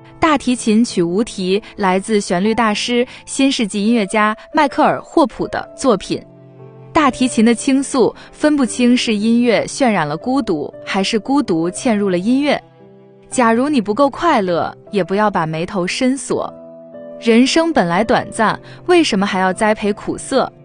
大提琴曲无题来自旋律大师、新世纪音乐家迈克尔·霍普的作品。大提琴的倾诉，分不清是音乐渲染了孤独，还是孤独嵌入了音乐。假如你不够快乐，也不要把眉头深锁。人生本来短暂，为什么还要栽培苦涩？